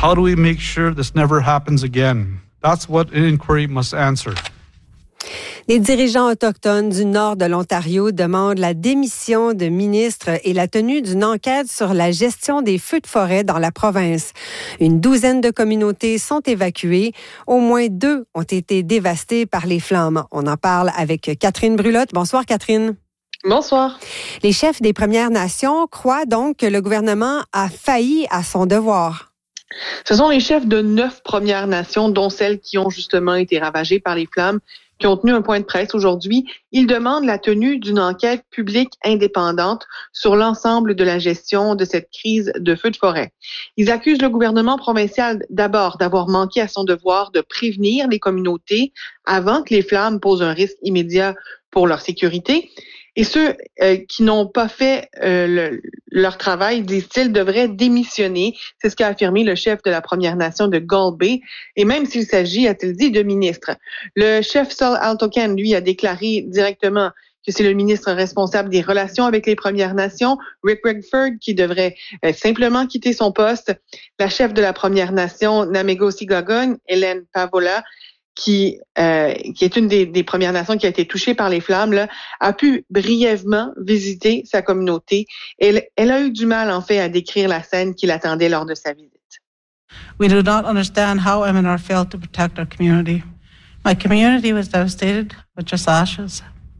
How do we make sure this never happens again? That's what an inquiry must answer. Les dirigeants autochtones du nord de l'Ontario demandent la démission de ministres et la tenue d'une enquête sur la gestion des feux de forêt dans la province. Une douzaine de communautés sont évacuées. Au moins 2 ont été dévastées par les flammes. On en parle avec Catherine Brulotte. Bonsoir, Catherine. Bonsoir. Les chefs des Premières Nations croient donc que le gouvernement a failli à son devoir. Ce sont les chefs de 9 Premières Nations, dont celles qui ont justement été ravagées par les flammes, qui ont tenu un point de presse aujourd'hui. Ils demandent la tenue d'une enquête publique indépendante sur l'ensemble de la gestion de cette crise de feux de forêt. Ils accusent le gouvernement provincial d'abord d'avoir manqué à son devoir de prévenir les communautés avant que les flammes posent un risque immédiat pour leur sécurité. Et ceux qui n'ont pas fait leur travail, disent-ils, devraient démissionner. C'est ce qu'a affirmé le chef de la Première Nation de Gull Bay. Et même s'il s'agit, a-t-il dit, de ministres. Le chef Sol Altocan, lui, a déclaré directement que c'est le ministre responsable des relations avec les Premières Nations, Rick Redford, qui devrait simplement quitter son poste. La chef de la Première Nation, Namegosi-Gagon, Hélène Pavola, qui est une des Premières Nations qui a été touchée par les flammes, là, a pu brièvement visiter sa communauté. Elle a eu du mal, en fait, à décrire la scène qui l'attendait lors de sa visite. We do not understand how MNR failed to protect our community. My community was devastated with just ashes.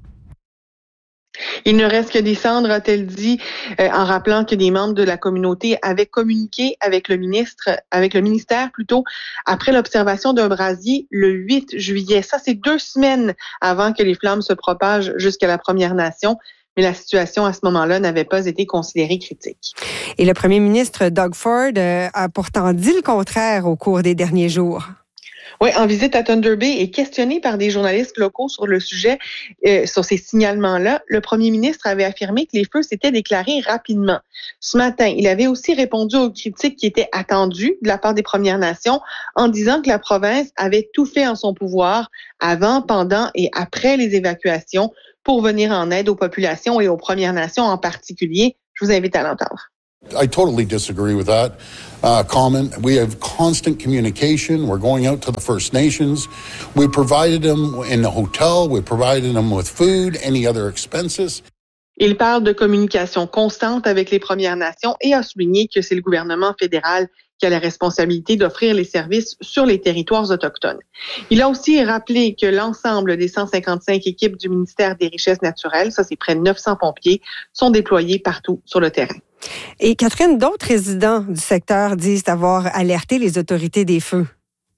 Il ne reste que des cendres, a-t-elle dit, en rappelant que des membres de la communauté avaient communiqué avec le ministère plutôt, après l'observation d'un brasier le 8 juillet. Ça, c'est 2 semaines avant que les flammes se propagent jusqu'à la Première Nation. Mais la situation à ce moment-là n'avait pas été considérée critique. Et le premier ministre Doug Ford a pourtant dit le contraire au cours des derniers jours. Oui, en visite à Thunder Bay et questionné par des journalistes locaux sur le sujet, sur ces signalements-là, le premier ministre avait affirmé que les feux s'étaient déclarés rapidement. Ce matin, il avait aussi répondu aux critiques qui étaient attendues de la part des Premières Nations en disant que la province avait tout fait en son pouvoir avant, pendant et après les évacuations pour venir en aide aux populations et aux Premières Nations en particulier. Je vous invite à l'entendre. I totally disagree with that comment. We have constant communication. We're going out to the First Nations. We provided them in the hotel. We provided them with food, any other expenses. Il parle de communication constante avec les Premières Nations et a souligné que c'est le gouvernement fédéral qui a la responsabilité d'offrir les services sur les territoires autochtones. Il a aussi rappelé que l'ensemble des 155 équipes du ministère des Richesses naturelles, ça c'est près de 900 pompiers, sont déployés partout sur le terrain. Et Catherine, d'autres résidents du secteur disent avoir alerté les autorités des feux.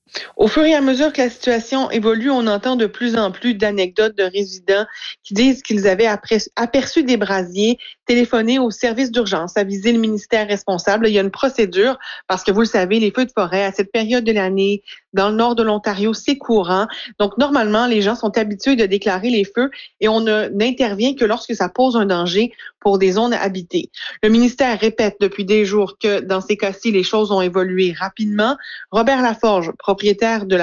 Au fur et à mesure que la situation évolue, on entend de plus en plus d'anecdotes de résidents qui disent qu'ils avaient aperçu des brasiers, téléphoné au service d'urgence, avisé le ministère responsable. Il y a une procédure parce que vous le savez, les feux de forêt à cette période de l'année, dans le nord de l'Ontario, c'est courant. Donc normalement, les gens sont habitués de déclarer les feux et on n'intervient que lorsque ça pose un danger pour des zones habitées. Le ministère répète depuis des jours que dans ces cas-ci, les choses ont évolué rapidement. Robert Laforge, propriétaire de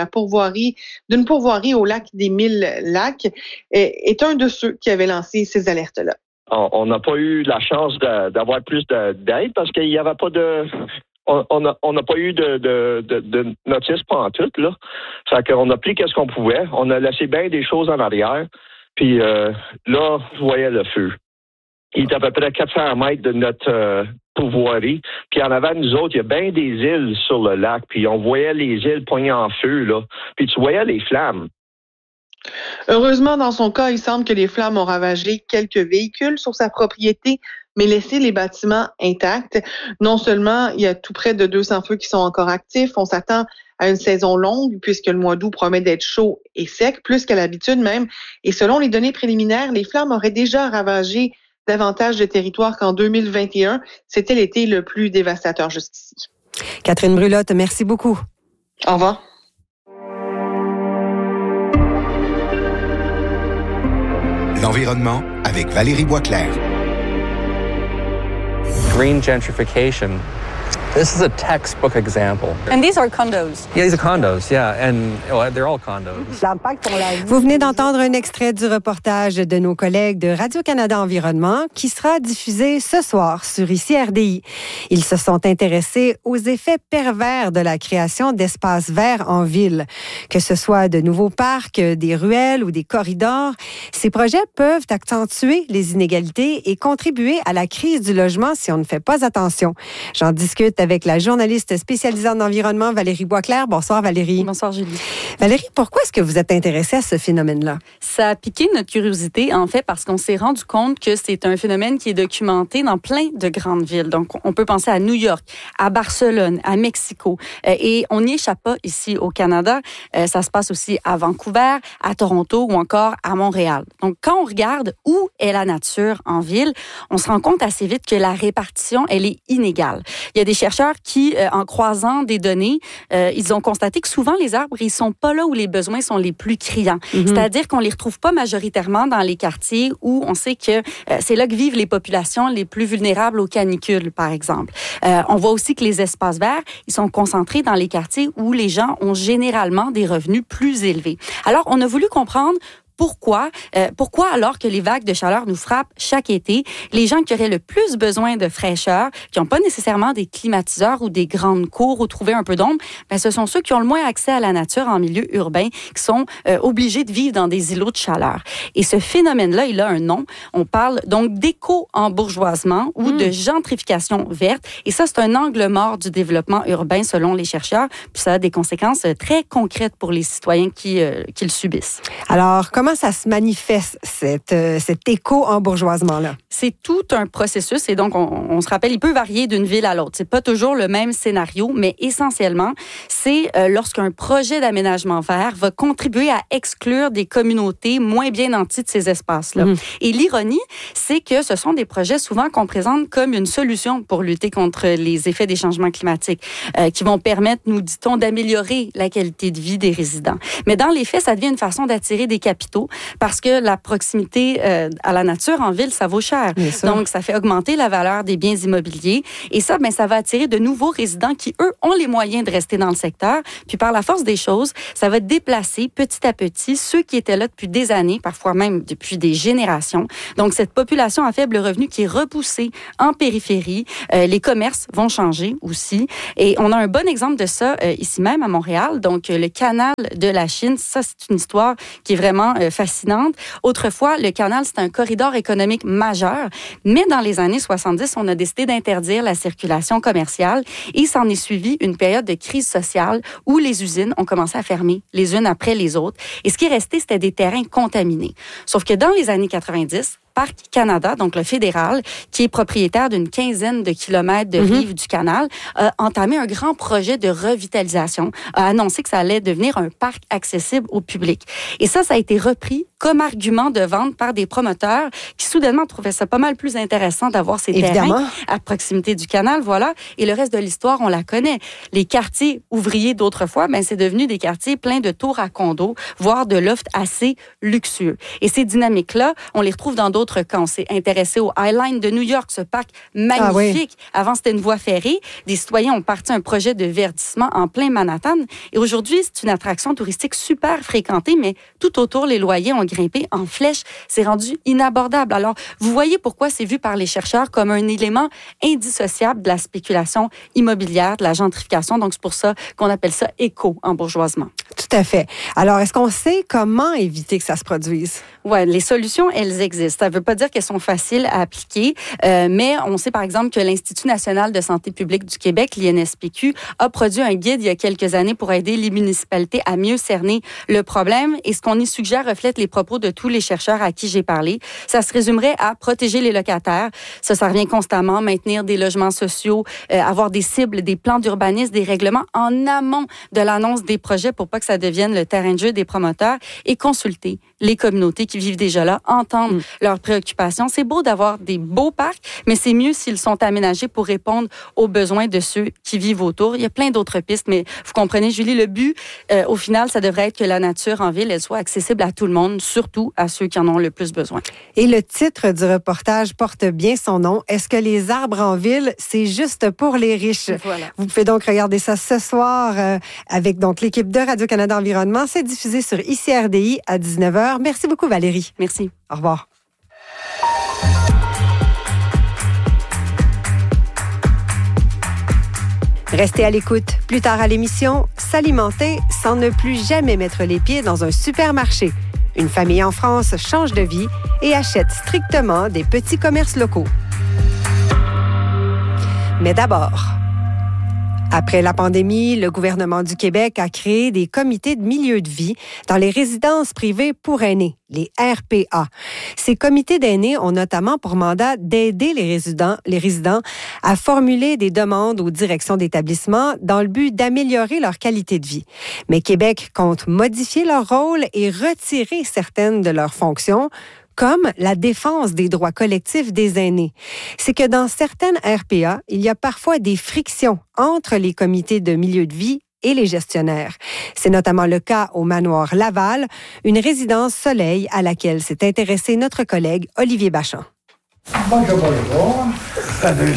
d'une pourvoirie au lac des 1000 lacs, est un de ceux qui avaient lancé ces alertes-là. On n'a pas eu la chance d'avoir plus d'aide parce qu'il n'y avait pas de... On n'a pas eu de notice pantoute, là. Fait qu'on a pris qu'est-ce qu'on pouvait. On a laissé bien des choses en arrière. Puis là, vous voyez le feu. Il est à peu près 400 mètres de notre pourvoirie. Puis en avant de nous autres, il y a bien des îles sur le lac. Puis on voyait les îles poignées en feu, là. Puis tu voyais les flammes. Heureusement, dans son cas, il semble que les flammes ont ravagé quelques véhicules sur sa propriété, mais laissé les bâtiments intacts. Non seulement, il y a tout près de 200 feux qui sont encore actifs, on s'attend à une saison longue puisque le mois d'août promet d'être chaud et sec, plus qu'à l'habitude même. Et selon les données préliminaires, les flammes auraient déjà ravagé davantage de territoires qu'en 2021. C'était l'été le plus dévastateur jusqu'ici. Catherine Brulotte, merci beaucoup. Au revoir. L'environnement avec Valérie Boisclair. Green gentrification This is a textbook example. And these are condos. Yeah, these are condos, yeah, and they're all condos. Vous venez d'entendre un extrait du reportage de nos collègues de Radio-Canada Environnement qui sera diffusé ce soir sur ICI RDI. Ils se sont intéressés aux effets pervers de la création d'espaces verts en ville. Que ce soit de nouveaux parcs, des ruelles ou des corridors, ces projets peuvent accentuer les inégalités et contribuer à la crise du logement si on ne fait pas attention. J'en discute avec la journaliste spécialisée en environnement, Valérie Boisclair. Bonsoir, Valérie. Bonsoir, Julie. Valérie, pourquoi est-ce que vous êtes intéressée à ce phénomène-là? Ça a piqué notre curiosité, en fait, parce qu'on s'est rendu compte que c'est un phénomène qui est documenté dans plein de grandes villes. Donc, on peut penser à New York, à Barcelone, à Mexico. Et on n'y échappe pas ici au Canada. Ça se passe aussi à Vancouver, à Toronto ou encore à Montréal. Donc, quand on regarde où est la nature en ville, on se rend compte assez vite que la répartition, elle est inégale. Il y a des chercheurs qui, en croisant des données, ils ont constaté que souvent, les arbres, ils sont pas là où les besoins sont les plus criants. Mm-hmm. C'est-à-dire qu'on les retrouve pas majoritairement dans les quartiers où on sait que c'est là que vivent les populations les plus vulnérables aux canicules, par exemple. On voit aussi que les espaces verts, ils sont concentrés dans les quartiers où les gens ont généralement des revenus plus élevés. Alors, on a voulu comprendre pourquoi, alors que les vagues de chaleur nous frappent chaque été, les gens qui auraient le plus besoin de fraîcheur, qui n'ont pas nécessairement des climatiseurs ou des grandes cours où trouver un peu d'ombre, ben ce sont ceux qui ont le moins accès à la nature en milieu urbain, qui sont obligés de vivre dans des îlots de chaleur. Et ce phénomène-là, il a un nom. On parle donc d'éco-embourgeoisement ou de gentrification verte. Et ça, c'est un angle mort du développement urbain selon les chercheurs. Puis ça a des conséquences très concrètes pour les citoyens qui le subissent. Alors, comment ça se manifeste, cet éco-embourgeoisement-là? C'est tout un processus et donc, on se rappelle, il peut varier d'une ville à l'autre. C'est pas toujours le même scénario, mais essentiellement, c'est lorsqu'un projet d'aménagement vert va contribuer à exclure des communautés moins bien nanties de ces espaces-là. Mmh. Et l'ironie, c'est que ce sont des projets souvent qu'on présente comme une solution pour lutter contre les effets des changements climatiques, qui vont permettre, nous dit-on, d'améliorer la qualité de vie des résidents. Mais dans les faits, ça devient une façon d'attirer des capitaux parce que la proximité à la nature en ville, ça vaut cher. Donc, ça fait augmenter la valeur des biens immobiliers. Et ça, ben, ça va attirer de nouveaux résidents qui, eux, ont les moyens de rester dans le secteur. Puis, par la force des choses, ça va déplacer petit à petit ceux qui étaient là depuis des années, parfois même depuis des générations. Donc, cette population à faible revenu qui est repoussée en périphérie, les commerces vont changer aussi. Et on a un bon exemple de ça ici même à Montréal. Donc, le canal de la Chine, ça, c'est une histoire qui est vraiment fascinante. Autrefois, le canal, c'était un corridor économique majeur, mais dans les années 70, on a décidé d'interdire la circulation commerciale et s'en est suivi une période de crise sociale où les usines ont commencé à fermer les unes après les autres. Et ce qui est resté, c'était des terrains contaminés. Sauf que dans les années 90, Parc Canada, donc le fédéral, qui est propriétaire d'une quinzaine de kilomètres de rive du canal, a entamé un grand projet de revitalisation, a annoncé que ça allait devenir un parc accessible au public. Et ça a été repris comme argument de vente par des promoteurs qui soudainement trouvaient ça pas mal plus intéressant d'avoir ces terrains à proximité du canal, voilà. Et le reste de l'histoire, on la connaît. Les quartiers ouvriers d'autrefois, ben c'est devenu des quartiers pleins de tours à condos, voire de lofts assez luxueux. Et ces dynamiques-là, on les retrouve dans d'autres cas. On s'est intéressé au High Line de New York, ce parc magnifique. Avant, c'était une voie ferrée. Des citoyens ont parti un projet de verdissement en plein Manhattan. Et aujourd'hui, c'est une attraction touristique super fréquentée, mais tout autour, les loyers ont grimpé en flèche. C'est rendu inabordable. Alors, vous voyez pourquoi c'est vu par les chercheurs comme un élément indissociable de la spéculation immobilière, de la gentrification. Donc, c'est pour ça qu'on appelle ça éco-embourgeoisement. Tout à fait. Alors, est-ce qu'on sait comment éviter que ça se produise? Oui, les solutions, elles existent. Ça ne veut pas dire qu'elles sont faciles à appliquer, mais on sait par exemple que l'Institut national de santé publique du Québec, l'INSPQ, a produit un guide il y a quelques années pour aider les municipalités à mieux cerner le problème. Et ce qu'on y suggère reflète les propos de tous les chercheurs à qui j'ai parlé. Ça se résumerait à protéger les locataires. Ça revient constamment, maintenir des logements sociaux, avoir des cibles, des plans d'urbanisme, des règlements en amont de l'annonce des projets pour pas que que ça devienne le terrain de jeu des promoteurs et consulter les communautés qui vivent déjà là, entendre leurs préoccupations. C'est beau d'avoir des beaux parcs, mais c'est mieux s'ils sont aménagés pour répondre aux besoins de ceux qui vivent autour. Il y a plein d'autres pistes, mais vous comprenez, Julie, le but, au final, ça devrait être que la nature en ville, elle soit accessible à tout le monde, surtout à ceux qui en ont le plus besoin. Et le titre du reportage porte bien son nom. Est-ce que les arbres en ville, c'est juste pour les riches? Voilà. Vous pouvez donc regarder ça ce soir avec donc l'équipe de Radio-Canada Environnement. C'est diffusé sur ICRDI à 19h. Merci beaucoup, Valérie. Merci. Au revoir. Restez à l'écoute. Plus tard à l'émission, s'alimenter sans ne plus jamais mettre les pieds dans un supermarché. Une famille en France change de vie et achète strictement des petits commerces locaux. Mais d'abord, après la pandémie, le gouvernement du Québec a créé des comités de milieu de vie dans les résidences privées pour aînés, les RPA. Ces comités d'aînés ont notamment pour mandat d'aider les résidents à formuler des demandes aux directions d'établissement dans le but d'améliorer leur qualité de vie. Mais Québec compte modifier leur rôle et retirer certaines de leurs fonctions, comme la défense des droits collectifs des aînés. C'est que dans certaines RPA, il y a parfois des frictions entre les comités de milieu de vie et les gestionnaires. C'est notamment le cas au Manoir Laval, une résidence soleil à laquelle s'est intéressé notre collègue Olivier Bachand. Bonjour. Salut.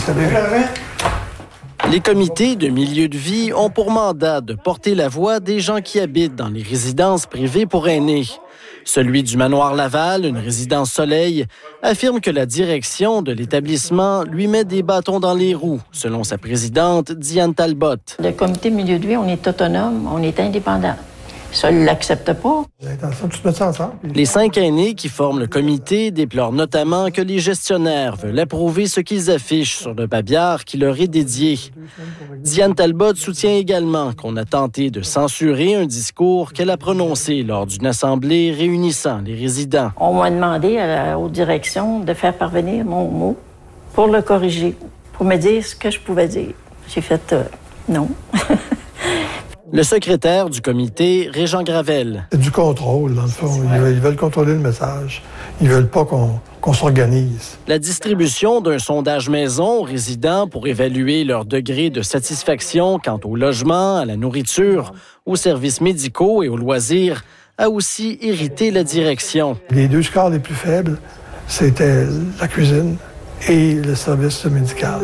Les comités de milieu de vie ont pour mandat de porter la voix des gens qui habitent dans les résidences privées pour aînés. Celui du Manoir Laval, une résidence soleil, affirme que la direction de l'établissement lui met des bâtons dans les roues, selon sa présidente, Diane Talbot. Le comité milieu de vie, on est autonome, on est indépendant. Ça, ils ne l'acceptent pas. L'intention de tout mettre ça ensemble. Les 5 aînés qui forment le comité déplorent notamment que les gestionnaires veulent approuver ce qu'ils affichent sur le babillard qui leur est dédié. Diane Talbot soutient également qu'on a tenté de censurer un discours qu'elle a prononcé lors d'une assemblée réunissant les résidents. On m'a demandé aux directions de faire parvenir mon mot pour le corriger, pour me dire ce que je pouvais dire. J'ai fait non. Le secrétaire du comité, Régent Gravel. C'est du contrôle, dans le fond. Ils veulent contrôler le message. Ils veulent pas qu'on s'organise. La distribution d'un sondage maison aux résidents pour évaluer leur degré de satisfaction quant au logement, à la nourriture, aux services médicaux et aux loisirs a aussi irrité la direction. Les 2 scores les plus faibles, c'était la cuisine et le service médical.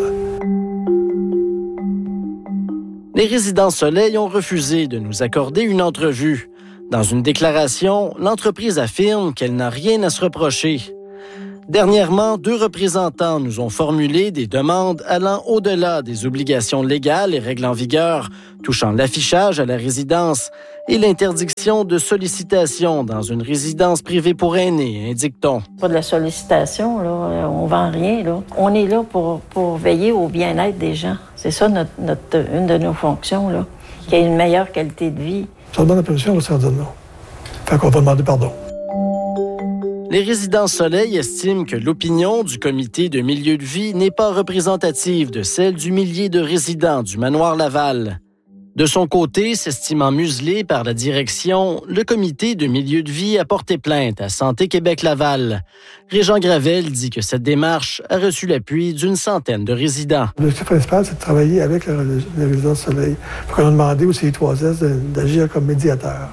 Les résidences Soleil ont refusé de nous accorder une entrevue. Dans une déclaration, l'entreprise affirme qu'elle n'a rien à se reprocher. Dernièrement, 2 représentants nous ont formulé des demandes allant au-delà des obligations légales et règles en vigueur, touchant l'affichage à la résidence et l'interdiction de sollicitation dans une résidence privée pour aînés, indique-t-on. Pas de la sollicitation, là, on vend rien. Là. On est là pour veiller au bien-être des gens. C'est ça une de nos fonctions, là, qu'il y ait une meilleure qualité de vie. Si on donne la permission, on va se faire dire non. Fait qu'on va demander pardon. Les résidences Soleil estiment que l'opinion du comité de milieu de vie n'est pas représentative de celle du millier de résidents du Manoir Laval. De son côté, s'estimant muselé par la direction, le comité de milieu de vie a porté plainte à Santé Québec Laval. Régent Gravel dit que cette démarche a reçu l'appui d'une centaine de résidents. L'objectif principal, c'est de travailler avec les résidences Soleil. On a demandé au CI3S d'agir comme médiateur.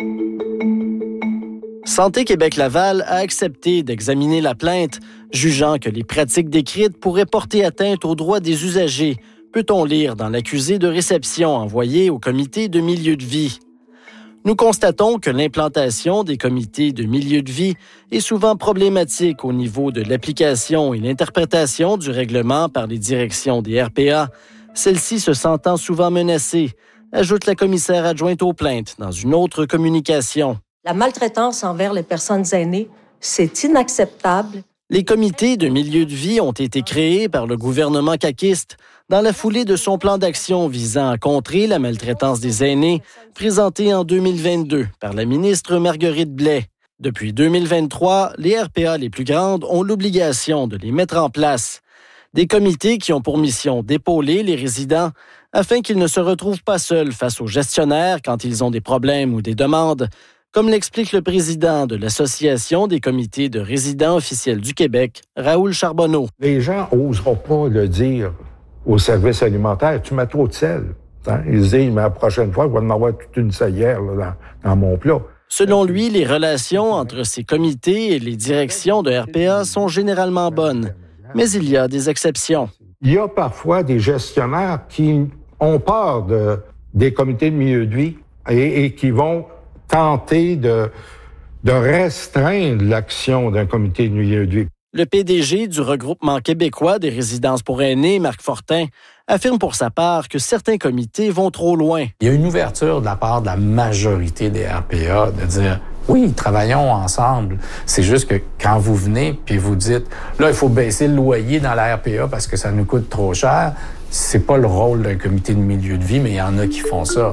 Santé Québec Laval a accepté d'examiner la plainte, jugeant que les pratiques décrites pourraient porter atteinte aux droits des usagers, peut-on lire dans l'accusé de réception envoyé au comité de milieu de vie. Nous constatons que l'implantation des comités de milieu de vie est souvent problématique au niveau de l'application et l'interprétation du règlement par les directions des RPA, celles-ci se sentant souvent menacées, ajoute la commissaire adjointe aux plaintes dans une autre communication. La maltraitance envers les personnes aînées, c'est inacceptable. Les comités de milieu de vie ont été créés par le gouvernement caquiste dans la foulée de son plan d'action visant à contrer la maltraitance des aînés, présenté en 2022 par la ministre Marguerite Blais. Depuis 2023, les RPA les plus grandes ont l'obligation de les mettre en place. Des comités qui ont pour mission d'épauler les résidents afin qu'ils ne se retrouvent pas seuls face aux gestionnaires quand ils ont des problèmes ou des demandes, comme l'explique le président de l'Association des comités de résidents officiels du Québec, Raoul Charbonneau. Les gens n'oseront pas le dire au service alimentaire, tu mets trop de sel. Hein? Ils se disent, mais la prochaine fois, je vais en avoir toute une salière là, dans mon plat. Selon lui, les relations entre ces comités et les directions de RPA sont généralement bonnes, mais il y a des exceptions. Il y a parfois des gestionnaires qui ont peur des comités de milieu de vie et qui vont tenter de restreindre l'action d'un comité de milieu de vie. Le PDG du regroupement québécois des résidences pour aînés, Marc Fortin, affirme pour sa part que certains comités vont trop loin. Il y a une ouverture de la part de la majorité des RPA de dire oui, travaillons ensemble. C'est juste que quand vous venez puis vous dites là, il faut baisser le loyer dans la RPA parce que ça nous coûte trop cher, c'est pas le rôle d'un comité de milieu de vie, mais il y en a qui font ça.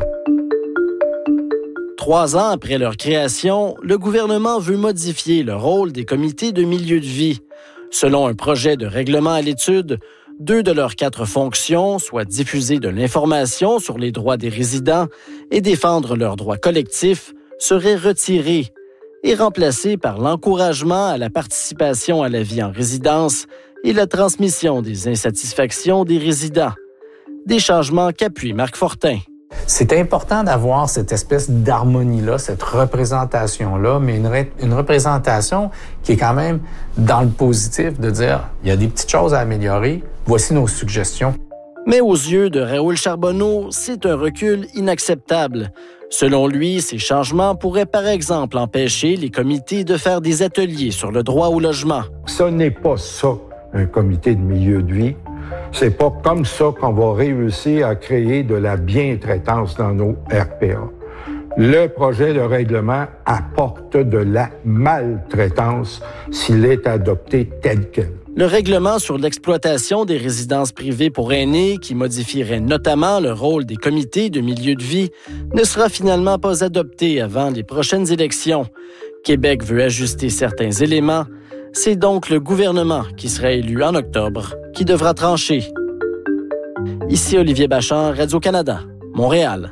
3 ans après leur création, le gouvernement veut modifier le rôle des comités de milieu de vie. Selon un projet de règlement à l'étude, 2 de leurs 4 fonctions, soit diffuser de l'information sur les droits des résidents et défendre leurs droits collectifs, seraient retirées et remplacées par l'encouragement à la participation à la vie en résidence et la transmission des insatisfactions des résidents. Des changements qu'appuie Marc Fortin. C'est important d'avoir cette espèce d'harmonie-là, cette représentation-là, mais une représentation qui est quand même dans le positif, de dire il y a des petites choses à améliorer, voici nos suggestions. Mais aux yeux de Raoul Charbonneau, c'est un recul inacceptable. Selon lui, ces changements pourraient par exemple empêcher les comités de faire des ateliers sur le droit au logement. Ce n'est pas ça, un comité de milieu de vie. C'est pas comme ça qu'on va réussir à créer de la bientraitance dans nos RPA. Le projet de règlement apporte de la maltraitance s'il est adopté tel quel. Le règlement sur l'exploitation des résidences privées pour aînés, qui modifierait notamment le rôle des comités de milieu de vie, ne sera finalement pas adopté avant les prochaines élections. Québec veut ajuster certains éléments. C'est donc le gouvernement qui sera élu en octobre qui devra trancher. Ici Olivier Bachand, Radio-Canada, Montréal.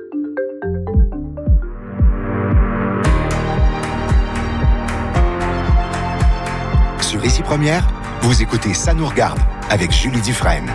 Sur Ici Première, vous écoutez Ça nous regarde avec Julie Dufresne.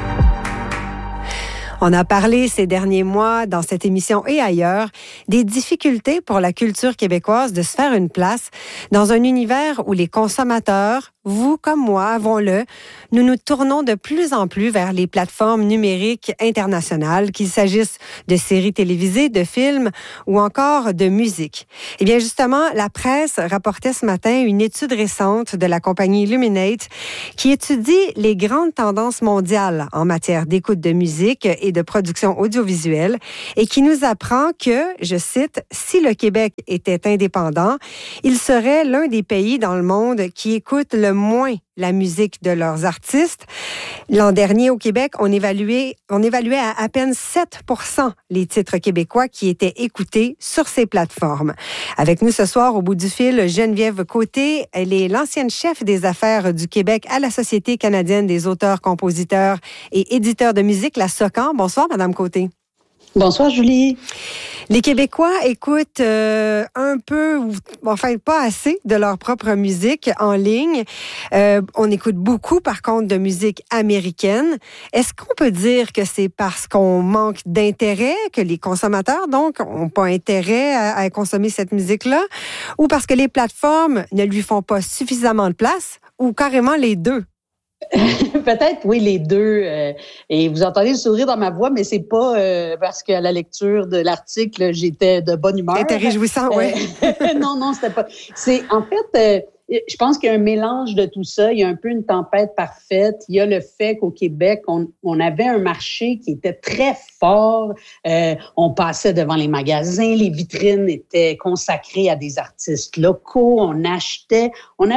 On a parlé ces derniers mois dans cette émission et ailleurs des difficultés pour la culture québécoise de se faire une place dans un univers où les consommateurs, vous comme moi, avouons-le, nous nous tournons de plus en plus vers les plateformes numériques internationales, qu'il s'agisse de séries télévisées, de films ou encore de musique. Eh bien, justement, la presse rapportait ce matin une étude récente de la compagnie Illuminate qui étudie les grandes tendances mondiales en matière d'écoute de musique et de production audiovisuelle et qui nous apprend que, je cite, « Si le Québec était indépendant, il serait l'un des pays dans le monde qui écoute le moins la musique de leurs artistes. » L'an dernier, au Québec, on évaluait à peine 7% les titres québécois qui étaient écoutés sur ces plateformes. Avec nous ce soir, au bout du fil, Geneviève Côté. Elle est l'ancienne chef des affaires du Québec à la Société canadienne des auteurs, compositeurs et éditeurs de musique, la SOCAN. Bonsoir, Madame Côté. Bonsoir, Julie. Les Québécois écoutent un peu, enfin pas assez, de leur propre musique en ligne. On écoute beaucoup, par contre, de musique américaine. Est-ce qu'on peut dire que c'est parce qu'on manque d'intérêt, que les consommateurs, donc, n'ont pas intérêt à consommer cette musique-là, ou parce que les plateformes ne lui font pas suffisamment de place, ou carrément les deux? Peut-être, oui, les deux. Et vous entendez le sourire dans ma voix, mais c'est pas parce qu'à la lecture de l'article, j'étais de bonne humeur. C'était réjouissant, oui. Non, c'était pas. C'est, en fait, je pense qu'il y a un mélange de tout ça. Il y a un peu une tempête parfaite. Il y a le fait qu'au Québec, on avait un marché qui était très fort. On passait devant les magasins. Les vitrines étaient consacrées à des artistes locaux. On achetait. On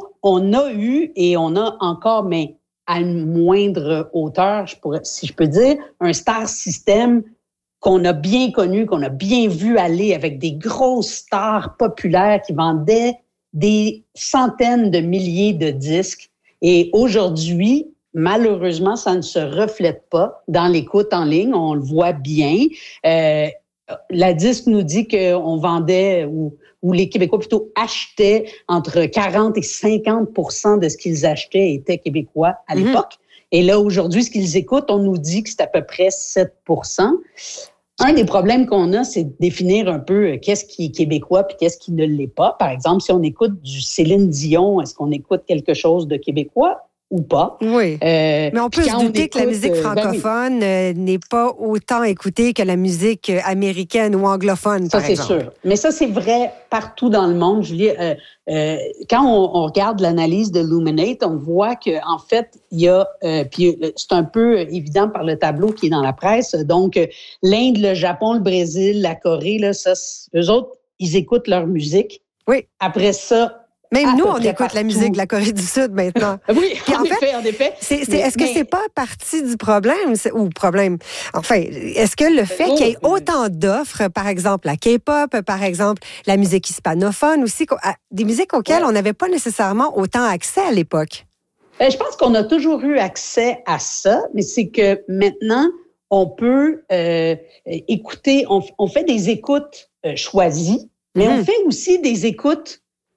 a eu et on a encore, mais à une moindre hauteur, si je peux dire, un star system qu'on a bien connu, qu'on a bien vu aller avec des grosses stars populaires qui vendaient des centaines de milliers de disques. Et aujourd'hui, malheureusement, ça ne se reflète pas dans l'écoute en ligne. On le voit bien. La disque nous dit qu'on vendait ou les Québécois plutôt achetaient entre 40 et 50 % de ce qu'ils achetaient étaient québécois à l'époque. Et là, aujourd'hui, ce qu'ils écoutent, on nous dit que c'est à peu près 7 %. Un des problèmes qu'on a, c'est de définir un peu qu'est-ce qui est québécois puis qu'est-ce qui ne l'est pas. Par exemple, si on écoute du Céline Dion, est-ce qu'on écoute quelque chose de québécois ou pas? Oui. Mais on peut se douter que la musique francophone n'est pas autant écoutée que la musique américaine ou anglophone, par exemple. Ça, c'est sûr. Mais ça, c'est vrai partout dans le monde, Julie. Quand on regarde l'analyse de Luminate, on voit qu'en fait, il y a, puis c'est un peu évident par le tableau qui est dans la presse, donc l'Inde, le Japon, le Brésil, la Corée, là, ça, eux autres, ils écoutent leur musique. Oui. Après ça, même nous, on écoute la musique de la Corée du Sud maintenant. Oui, en effet. Est-ce que c'est pas partie du problème? Enfin, est-ce que le fait qu'il y ait autant d'offres, par exemple la K-pop, par exemple la musique hispanophone aussi, des musiques auxquelles on n'avait pas nécessairement autant accès à l'époque? Je pense qu'on a toujours eu accès à ça, mais c'est que maintenant, on peut écouter, on fait des écoutes choisies, mais on fait aussi des écoutes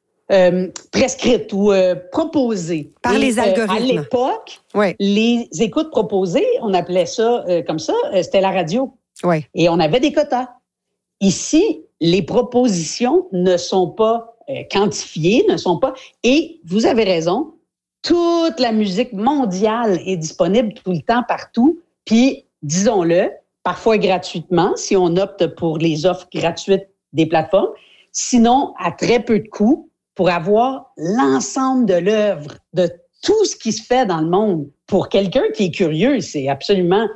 prescrites ou proposées. Par les algorithmes. À l'époque, les écoutes proposées, on appelait ça comme ça, c'était la radio. Ouais. Et on avait des quotas. Ici, les propositions ne sont pas quantifiées, ne sont pas... Et vous avez raison, toute la musique mondiale est disponible tout le temps, partout. Puis, disons-le, parfois gratuitement, si on opte pour les offres gratuites des plateformes. Sinon, à très peu de coûts, pour avoir l'ensemble de l'œuvre, de tout ce qui se fait dans le monde. Pour quelqu'un qui est curieux, c'est absolument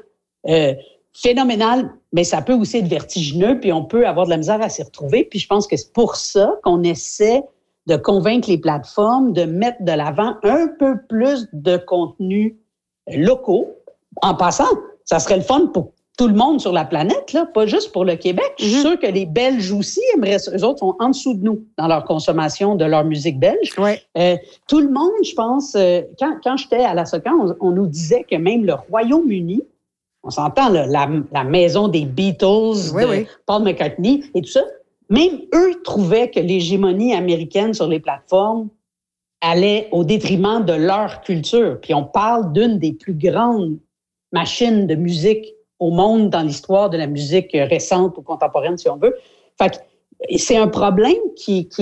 phénoménal, mais ça peut aussi être vertigineux, puis on peut avoir de la misère à s'y retrouver. Puis je pense que c'est pour ça qu'on essaie de convaincre les plateformes de mettre de l'avant un peu plus de contenus locaux. En passant, ça serait le fun pour tout le monde sur la planète, là, pas juste pour le Québec. Je suis sûre que les Belges aussi aimeraient ça. Eux autres sont en dessous de nous dans leur consommation de leur musique belge. Ouais. Tout le monde, je pense, quand j'étais à la SOCAN, on nous disait que même le Royaume-Uni, on s'entend, là, la maison des Beatles, Paul McCartney et tout ça, même eux trouvaient que l'hégémonie américaine sur les plateformes allait au détriment de leur culture. Puis on parle d'une des plus grandes machines de musique au monde dans l'histoire de la musique récente ou contemporaine, si on veut. Fait que c'est un problème qui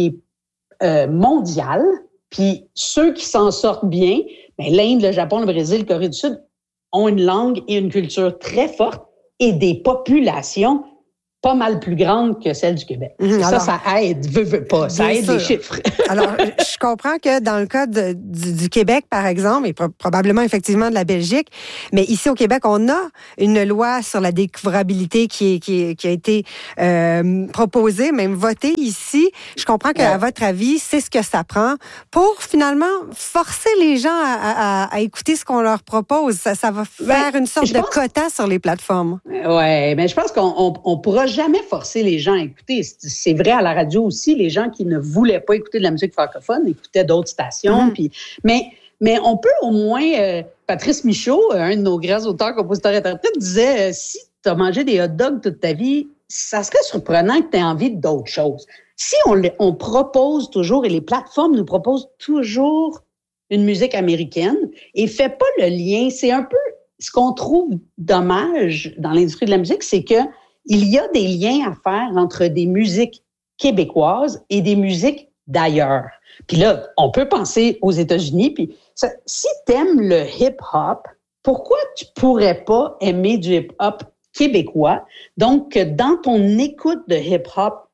est mondial. Puis ceux qui s'en sortent bien, ben, l'Inde, le Japon, le Brésil, la Corée du Sud, ont une langue et une culture très forte et des populations pas mal plus grandes que celles du Québec. Ça aide, veut pas. Ça aide les chiffres. Alors, je comprends que dans le cas du Québec, par exemple, et probablement effectivement de la Belgique, mais ici au Québec, on a une loi sur la découvrabilité qui a été proposée, même votée ici. Je comprends qu'à votre avis, c'est ce que ça prend pour finalement forcer les gens à écouter ce qu'on leur propose. Ça va faire une sorte de quota sur les plateformes. Oui, mais je pense qu'on pourra jamais forcer les gens à écouter. C'est vrai à la radio aussi, les gens qui ne voulaient pas écouter de la musique francophone écoutaient d'autres stations. Mais on peut au moins... Patrice Michaud, un de nos grands auteurs, compositeurs et interprètes, disait si tu as mangé des hot dogs toute ta vie, ça serait surprenant que tu aies envie d'autres choses. Si on propose toujours, et les plateformes nous proposent toujours une musique américaine, et fait pas le lien, c'est un peu... Ce qu'on trouve dommage dans l'industrie de la musique, c'est que il y a des liens à faire entre des musiques québécoises et des musiques d'ailleurs. Puis là, on peut penser aux États-Unis. Puis si t'aimes le hip-hop, pourquoi tu pourrais pas aimer du hip-hop québécois? Donc, dans ton écoute de hip-hop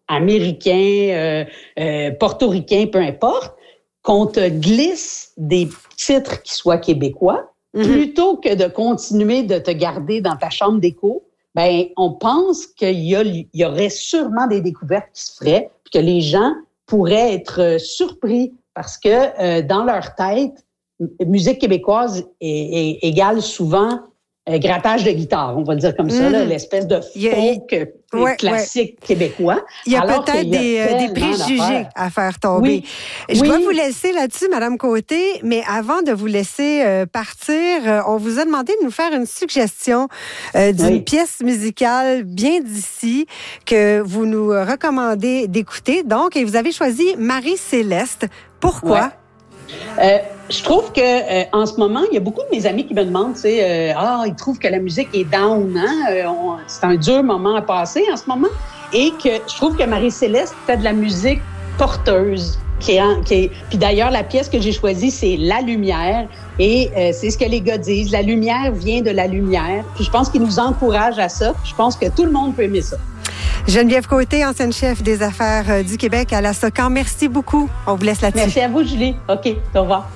américain, portoricain, peu importe, qu'on te glisse des titres qui soient québécois, plutôt que de continuer de te garder dans ta chambre d'écho, ben, on pense qu'il y aurait sûrement des découvertes qui se feraient, puis que les gens pourraient être surpris parce que dans leur tête, musique québécoise égale souvent grattage de guitare, on va le dire comme ça, là, l'espèce de folk classique québécois. Il y a peut-être des préjugés à faire tomber. Je dois vous laisser là-dessus, Mme Côté, mais avant de vous laisser partir, on vous a demandé de nous faire une suggestion d'une pièce musicale bien d'ici que vous nous recommandez d'écouter. Donc, et vous avez choisi Marie-Céleste. Pourquoi? Je trouve que en ce moment, il y a beaucoup de mes amis qui me demandent, tu sais, ils trouvent que la musique est down, hein? C'est un dur moment à passer en ce moment, et que je trouve que Marie-Céleste fait de la musique porteuse. Puis d'ailleurs, la pièce que j'ai choisie, c'est La Lumière, et c'est ce que les gars disent. La lumière vient de la lumière. Puis je pense qu'ils nous encouragent à ça. Je pense que tout le monde peut aimer ça. Geneviève Côté, ancienne chef des affaires du Québec à la SOCAN. Merci beaucoup. On vous laisse là-dessus. Merci à vous, Julie. OK, au revoir.